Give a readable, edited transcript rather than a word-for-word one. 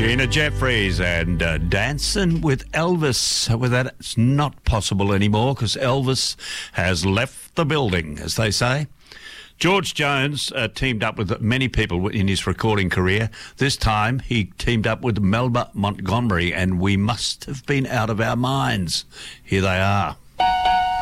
Gina Jeffries and Dancing with Elvis. Well, that's not possible anymore because Elvis has left the building, as they say. George Jones teamed up with many people in his recording career. This time he teamed up with Melba Montgomery, and We Must Have Been Out of Our Minds. Here they are.